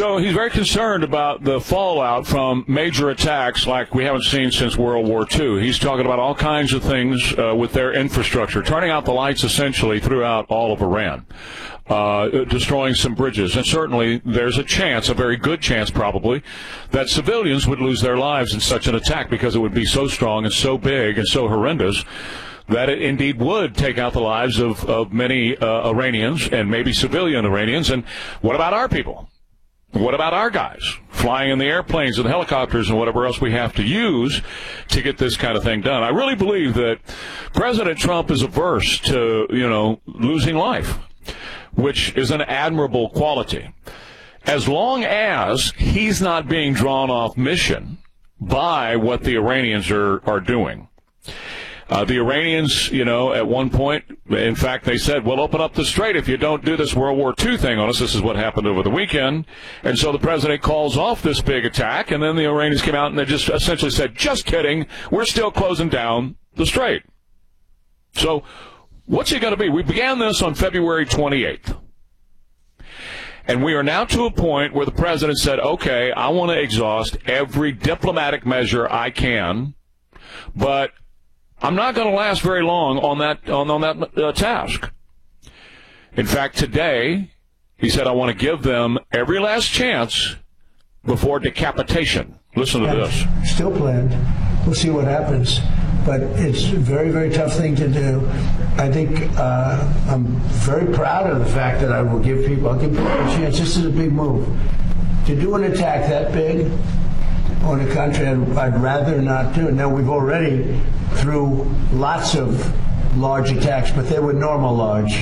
So he's very concerned about the fallout from major attacks like we haven't seen since World War II. He's talking about all kinds of things with their infrastructure, turning out the lights essentially throughout all of Iran, destroying some bridges. And certainly there's a chance, a very good chance probably, that civilians would lose their lives in such an attack because it would be so strong and so big and so horrendous that it indeed would take out the lives of many Iranians and maybe civilian Iranians. And what about our people? What about our guys flying in the airplanes and helicopters and whatever else we have to use to get this kind of thing done? I really believe that President Trump is averse to, losing life, which is an admirable quality. As long as he's not being drawn off mission by what the Iranians are doing. The Iranians, at one point, in fact, they said, we'll open up the strait if you don't do this World War II thing on us. This is what happened over the weekend. And so the president calls off this big attack, and then the Iranians came out and they just essentially said, just kidding, we're still closing down the strait. So what's it going to be? We began this on February 28th. And we are now to a point where the president said, okay, I want to exhaust every diplomatic measure I can, but I'm not going to last very long on that task. In fact, today, he said, I want to give them every last chance before decapitation. Listen to this. Still planned. We'll see what happens. But it's a very, very tough thing to do. I think I'm very proud of the fact that I'll give people a chance. This is a big move. To do an attack that big on a country, I'd rather not do it. Now, we've already through lots of large attacks, but they were normal large.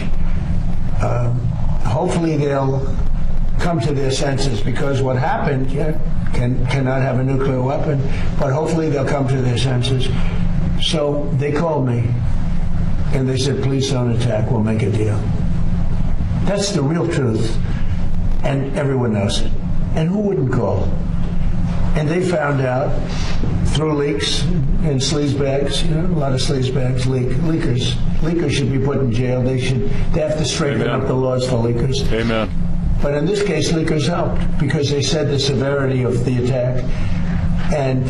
Hopefully they'll come to their senses, because what happened cannot have a nuclear weapon, but hopefully they'll come to their senses. So they called me, and they said, please don't attack, we'll make a deal. That's the real truth, and everyone knows it. And who wouldn't call? And they found out through leaks and sleazebags, a lot of sleazebags, leakers. Leakers should be put in jail. They have to straighten up the laws for leakers. Amen. But in this case, leakers helped because they said the severity of the attack, and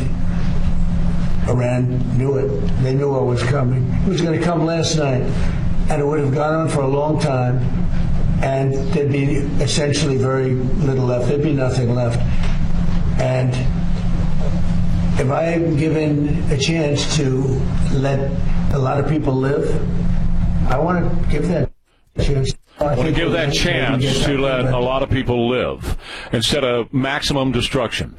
Iran knew it. They knew what was coming. It was going to come last night, and it would have gone on for a long time, and there'd be essentially very little left. There'd be nothing left. And if I am given a chance to let a lot of people live, I want to give that chance. I want to give that chance to let a lot of people live instead of maximum destruction.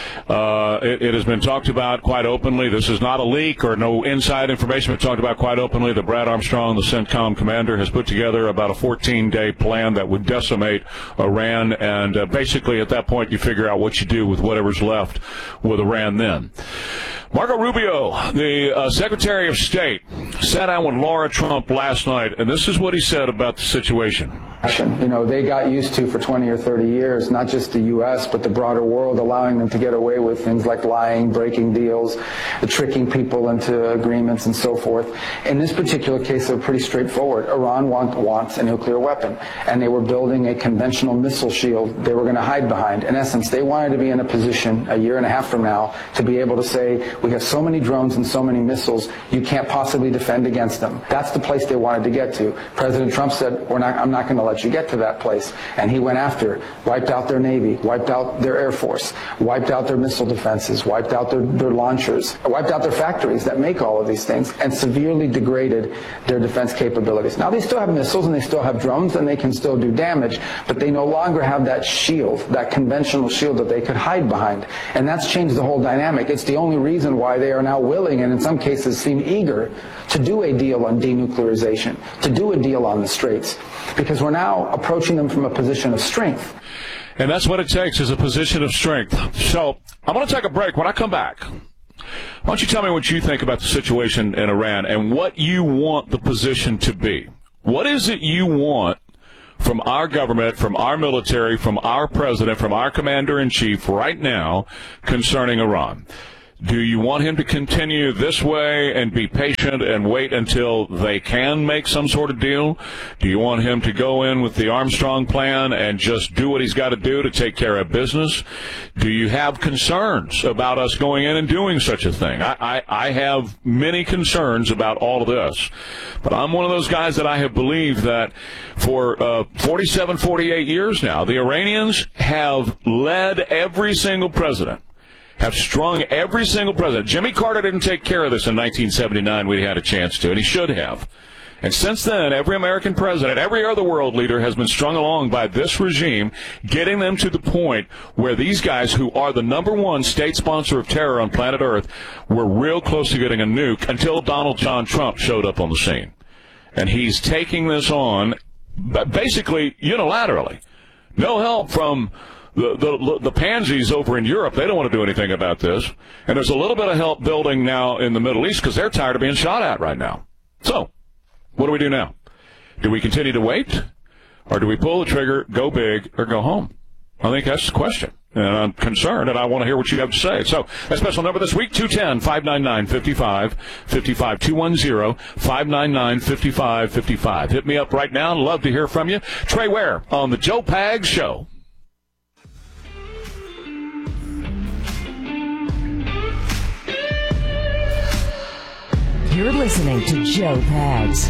It has been talked about quite openly. This is not a leak or no inside information, but talked about quite openly that Brad Armstrong, the CENTCOM commander, has put together about a 14-day plan that would decimate Iran. And basically at that point you figure out what you do with whatever's left with Iran then. Marco Rubio, the Secretary of State, sat down with Laura Trump last night, and this is what he said about the situation. They got used to for 20 or 30 years, not just the U.S., but the broader world, allowing them to get away with things like lying, breaking deals, tricking people into agreements and so forth. In this particular case, they're pretty straightforward. Iran wants a nuclear weapon, and they were building a conventional missile shield they were going to hide behind. In essence, they wanted to be in a position a year and a half from now to be able to say, we have so many drones and so many missiles, you can't possibly defend against them. That's the place they wanted to get to. President Trump said, I'm not going to let you get to that place. And he went after, wiped out their Navy, wiped out their Air Force, wiped out their missile defenses, wiped out their launchers, wiped out their factories that make all of these things, and severely degraded their defense capabilities. Now, they still have missiles and they still have drones and they can still do damage, but they no longer have that shield, that conventional shield that they could hide behind. And that's changed the whole dynamic. It's the only reason why they are now willing, and in some cases seem eager, to do a deal on denuclearization, to do a deal on the straits, because we're now approaching them from a position of strength. And that's what it takes, is a position of strength. So I'm going to take a break. When I come back, why don't you tell me what you think about the situation in Iran and what you want the position to be? What is it you want from our government, from our military, from our president, from our commander-in-chief right now concerning Iran? Do you want him to continue this way and be patient and wait until they can make some sort of deal? Do you want him to go in with the Armstrong plan and just do what he's got to do to take care of business? Do you have concerns about us going in and doing such a thing? I have many concerns about all of this. But I'm one of those guys that I have believed that for 47, 48 years now, the Iranians have led every single president, have strung every single president. Jimmy Carter didn't take care of this in 1979. We had a chance to, and he should have. And since then, every American president, every other world leader has been strung along by this regime, getting them to the point where these guys, who are the number one state sponsor of terror on planet Earth, were real close to getting a nuke until Donald John Trump showed up on the scene. And he's taking this on basically unilaterally. No help from the pansies over in Europe. They don't want to do anything about this. And there's a little bit of help building now in the Middle East because they're tired of being shot at right now. So, what do we do now? Do we continue to wait? Or do we pull the trigger, go big, or go home? I think that's the question. And I'm concerned, and I want to hear what you have to say. So, that special number this week, 210-599-5555, 210-599-5555. Hit me up right now. I'd love to hear from you. Trey Ware on the Joe Pags Show. You're listening to Joe Pags.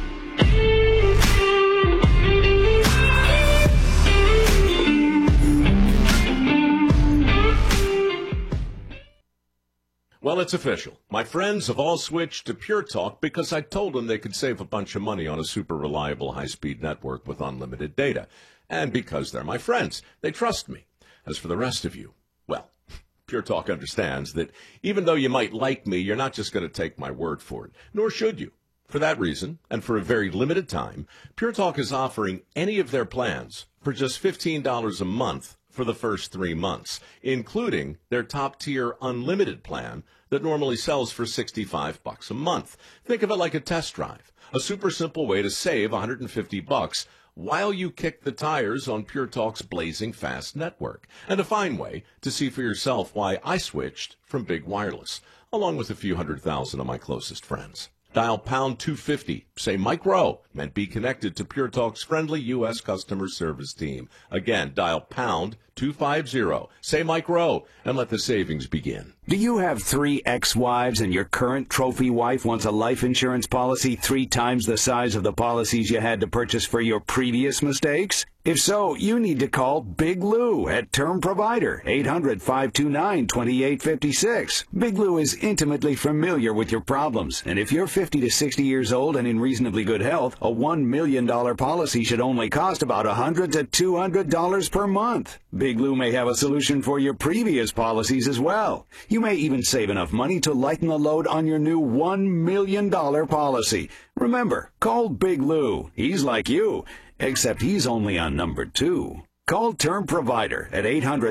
Well, it's official. My friends have all switched to Pure Talk because I told them they could save a bunch of money on a super reliable high-speed network with unlimited data. And because they're my friends, they trust me. As for the rest of you, well, Pure Talk understands that even though you might like me, you're not just going to take my word for it, nor should you. For that reason, and for a very limited time, Pure Talk is offering any of their plans for just $15 a month for the first 3 months, including their top-tier unlimited plan that normally sells for $65 a month. Think of it like a test drive, a super simple way to save $150 while you kick the tires on Pure Talk's blazing fast network, and a fine way to see for yourself why I switched from big wireless, along with a few 100,000 of my closest friends. Dial pound 250, say Mike Rowe, and be connected to Pure Talk's friendly U.S. customer service team. Again, dial pound 250, say Mike Rowe, and let the savings begin. Do you have 3 ex-wives and your current trophy wife wants a life insurance policy 3 times the size of the policies you had to purchase for your previous mistakes? If so, you need to call Big Lou at Term Provider, 800-529-2856. Big Lou is intimately familiar with your problems, and if you're 50 to 60 years old and in reasonably good health, a $1 million policy should only cost about $100 to $200 per month. Big Lou may have a solution for your previous policies as well. You may even save enough money to lighten the load on your new $1 million policy. Remember, call Big Lou. He's like you, except he's only on number 2. Call Term Provider at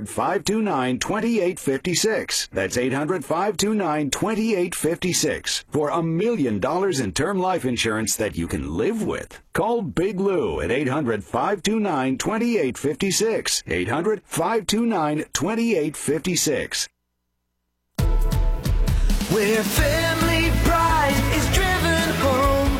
800-529-2856. That's 800-529-2856 for $1 million in term life insurance that you can live with. Call Big Lou at 800-529-2856. 800-529-2856. Where family pride is driven home,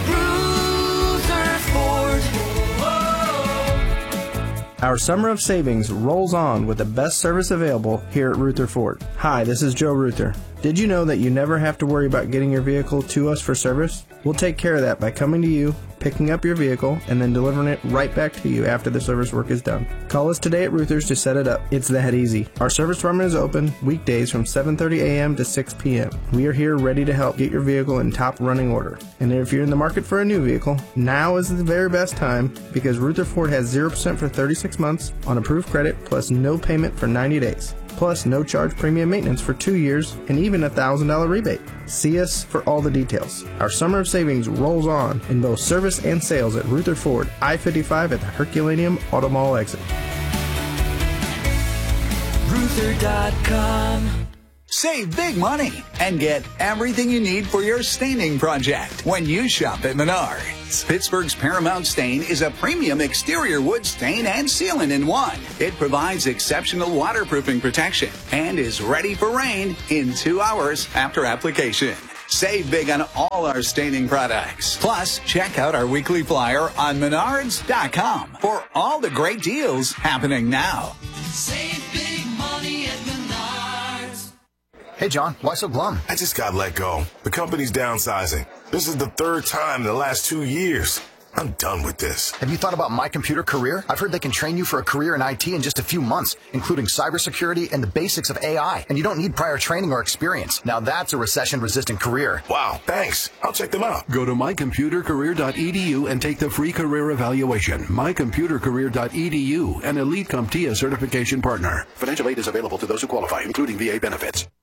Rutherford. Our summer of savings rolls on with the best service available here at Rutherford. Hi, this is Joe Ruther. Did you know that you never have to worry about getting your vehicle to us for service? We'll take care of that by coming to you, picking up your vehicle, and then delivering it right back to you after the service work is done. Call us today at Ruther's to set it up. It's that easy. Our service department is open weekdays from 7:30 a.m. to 6 p.m. We are here ready to help get your vehicle in top running order. And if you're in the market for a new vehicle, now is the very best time because Rutherford has 0% for 36 months on approved credit plus no payment for 90 days. Plus no charge premium maintenance for 2 years and even a $1,000 rebate. See us for all the details. Our summer of savings rolls on in both service and sales at Rutherford, I-55 at the Herculaneum Auto Mall exit. Ruther.com. Save big money and get everything you need for your staining project when you shop at Menards. Pittsburgh's Paramount Stain is a premium exterior wood stain and sealant in one. It provides exceptional waterproofing protection and is ready for rain in 2 hours after application. Save big on all our staining products. Plus, check out our weekly flyer on Menards.com for all the great deals happening now. Save big money at Menards. Hey, John, why so glum? I just got let go. The company's downsizing. This is the third time in the last 2 years. I'm done with this. Have you thought about My Computer Career? I've heard they can train you for a career in IT in just a few months, including cybersecurity and the basics of AI. And you don't need prior training or experience. Now that's a recession-resistant career. Wow, thanks. I'll check them out. Go to mycomputercareer.edu and take the free career evaluation. mycomputercareer.edu, an Elite CompTIA certification partner. Financial aid is available to those who qualify, including VA benefits.